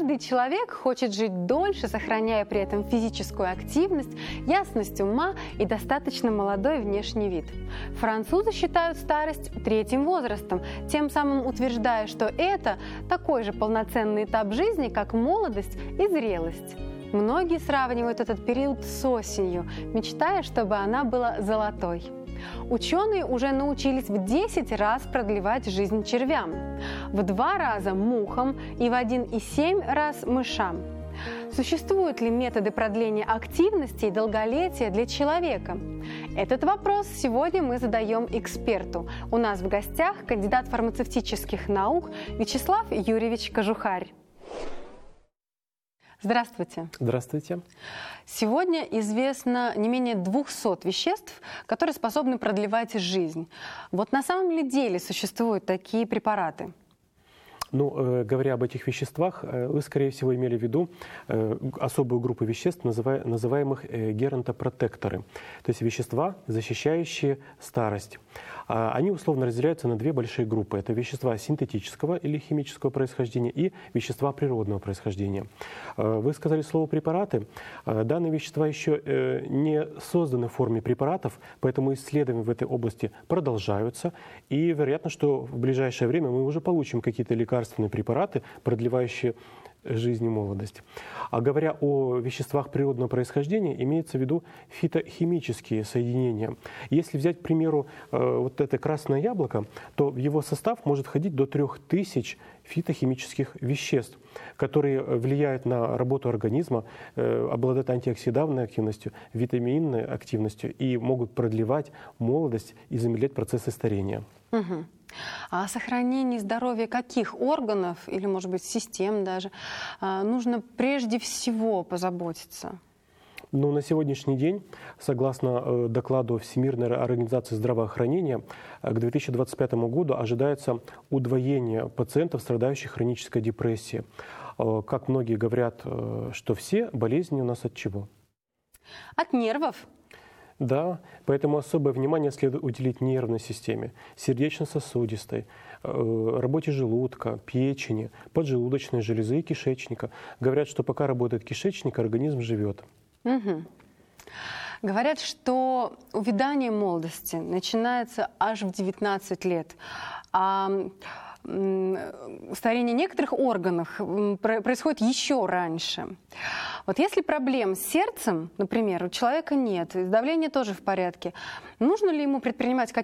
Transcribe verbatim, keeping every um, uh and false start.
Каждый человек хочет жить дольше, сохраняя при этом физическую активность, ясность ума и достаточно молодой внешний вид. Французы считают старость третьим возрастом, тем самым утверждая, что это такой же полноценный этап жизни, как молодость и зрелость. Многие сравнивают этот период с осенью, мечтая, чтобы она была золотой. Ученые уже научились в десять раз продлевать жизнь червям, в два раза мухам и в один и семь раз мышам. Существуют ли методы продления активности и долголетия для человека? Этот вопрос сегодня мы задаем эксперту. У нас в гостях кандидат фармацевтических наук Вячеслав Юрьевич Кожухарь. Здравствуйте. Здравствуйте. Сегодня известно не менее двухсот веществ, которые способны продлевать жизнь. Вот на самом ли деле существуют такие препараты? Ну, э, говоря об этих веществах, э, вы, скорее всего, имели в виду э, особую группу веществ, называя, называемых э, геронтопротекторы, то есть вещества, защищающие старость. А, они условно разделяются на две большие группы. Это вещества синтетического или химического происхождения и вещества природного происхождения. Э, вы сказали слово «препараты». Э, данные вещества еще э, не созданы в форме препаратов, поэтому исследования в этой области продолжаются. И вероятно, что в ближайшее время мы уже получим какие-то лекарства, препараты, продлевающие жизнь и молодость. А говоря о веществах природного происхождения, имеется в виду фитохимические соединения. Если взять, к примеру, вот это красное яблоко, то в его состав может входить до трех тысяч фитохимических веществ, которые влияют на работу организма, обладают антиоксидантной активностью, витаминной активностью и могут продлевать молодость и замедлять процессы старения. Угу. А о сохранении здоровья каких органов, или, может быть, систем даже, нужно прежде всего позаботиться? Ну, на сегодняшний день, согласно докладу Всемирной организации здравоохранения, к две тысячи двадцать пятому году ожидается удвоение пациентов, страдающих хронической депрессией. Как многие говорят, что все болезни у нас от чего? От нервов. Да, поэтому особое внимание следует уделить нервной системе, сердечно-сосудистой, работе желудка, печени, поджелудочной железы и кишечника. Говорят, что пока работает кишечник, организм живет. Угу. Говорят, что увядание молодости начинается аж в девятнадцать лет, а старение некоторых органов происходит еще раньше. Вот если проблем с сердцем, например, у человека нет, давление тоже в порядке, нужно ли ему предпринимать